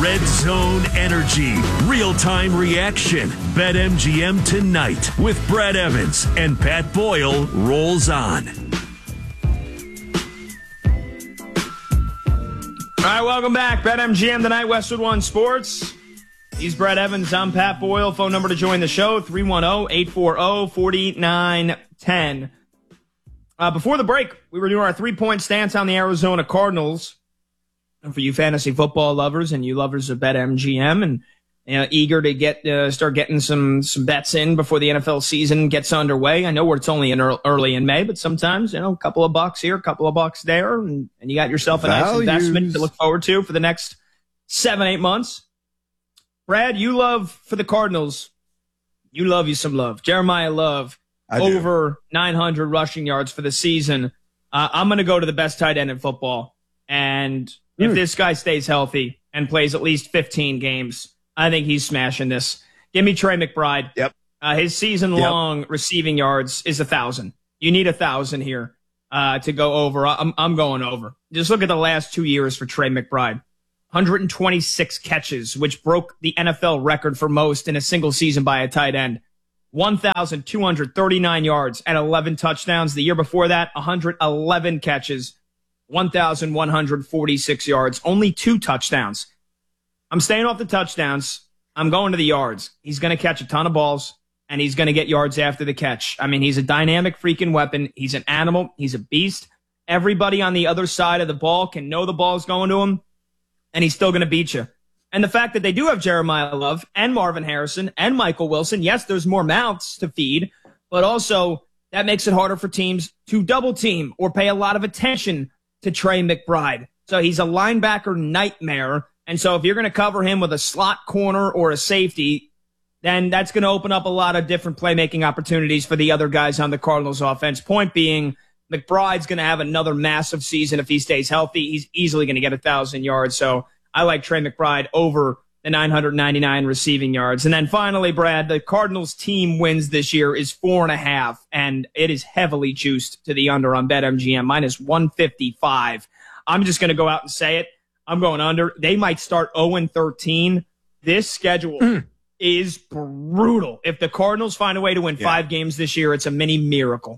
Red Zone Energy. Real-time reaction. BetMGM tonight with Brad Evans and Pat Boyle rolls on. All right, welcome back. BetMGM tonight, Westwood One Sports. He's Brad Evans. I'm Pat Boyle. Phone number to join the show, 310-840-4910. Before the break, we were doing our three-point stance on the Arizona Cardinals. And for you fantasy football lovers and you lovers of BetMGM and eager to start getting some bets in before the NFL season gets underway. I know it's only early in May, but sometimes, a couple of bucks here, a couple of bucks there, and you got yourself a nice investment to look forward to for the next 7-8 months. Brad, you love for the Cardinals, you love you some Love. Jeremiah Love, over 900 rushing yards for the season. I'm going to go to the best tight end in football. And if this guy stays healthy and plays at least 15 games, I think he's smashing this. Give me Trey McBride. Yep. His season-long receiving yards is 1,000. You need 1,000 here to go over. I'm going over. Just look at the last 2 years for Trey McBride. 126 catches, which broke the NFL record for most in a single season by a tight end. 1,239 yards and 11 touchdowns. The year before that, 111 catches, 1,146 yards, only 2 touchdowns. I'm staying off the touchdowns. I'm going to the yards. He's going to catch a ton of balls, and he's going to get yards after the catch. I mean, he's a dynamic freaking weapon. He's an animal. He's a beast. Everybody on the other side of the ball can know the ball's going to him, and he's still going to beat you. And the fact that they do have Jeremiah Love and Marvin Harrison and Michael Wilson, yes, there's more mouths to feed, but also that makes it harder for teams to double team or pay a lot of attention to Trey McBride. So he's a linebacker nightmare. And so if you're going to cover him with a slot corner or a safety, then that's going to open up a lot of different playmaking opportunities for the other guys on the Cardinals offense. Point being, McBride's going to have another massive season if he stays healthy. He's easily going to get 1,000 yards. So I like Trey McBride over the 999 receiving yards. And then finally, Brad, the Cardinals team wins this year is 4.5, and it is heavily juiced to the under on BetMGM, minus 155. I'm just going to go out and say it. I'm going under. They might start 0-13. This schedule is brutal. If the Cardinals find a way to win 5 games this year, it's a mini miracle.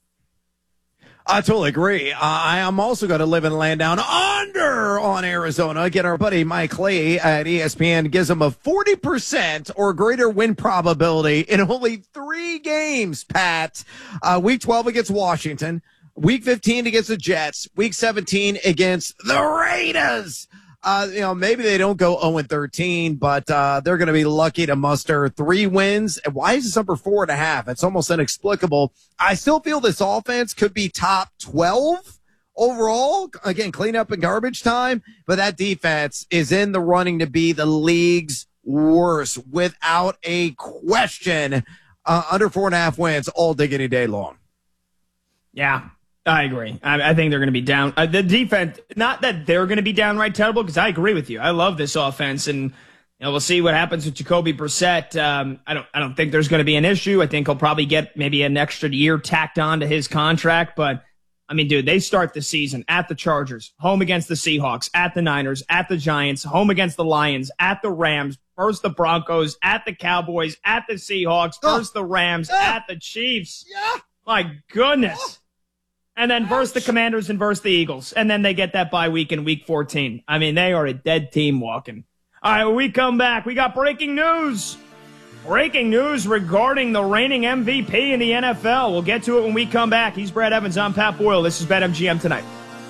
I totally agree. I am also going to live and land down under on Arizona. Again, our buddy Mike Lee at ESPN gives them a 40% or greater win probability in only 3 games, Pat. Week 12 against Washington. Week 15 against the Jets. Week 17 against the Raiders. Maybe they don't go 0-13, but they're going to be lucky to muster 3 wins. And why is this number 4.5? It's almost inexplicable. I still feel this offense could be top 12 overall. Again, cleanup and garbage time, but that defense is in the running to be the league's worst without a question. Under 4.5 wins all diggity day long. Yeah. I agree. I think they're going to be down. The defense, not that they're going to be downright terrible, because I agree with you. I love this offense, and we'll see what happens with Jacoby Brissett. I don't think there's going to be an issue. I think he'll probably get maybe an extra year tacked on to his contract. But I mean, dude, they start the season at the Chargers, home against the Seahawks, at the Niners, at the Giants, home against the Lions, at the Rams, versus the Broncos, at the Cowboys, at the Seahawks, versus the Rams, at the Chiefs. Yeah. My goodness. And then versus the Commanders and versus the Eagles. And then they get that bye week in week 14. I mean, they are a dead team walking. All right, when we come back, we got breaking news. Breaking news regarding the reigning MVP in the NFL. We'll get to it when we come back. He's Brad Evans. I'm Pat Boyle. This is BetMGM Tonight.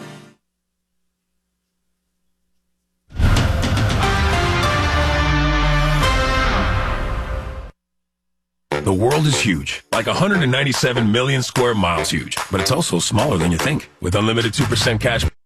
The world is huge, like 197 million square miles huge, but it's also smaller than you think. With unlimited 2% cash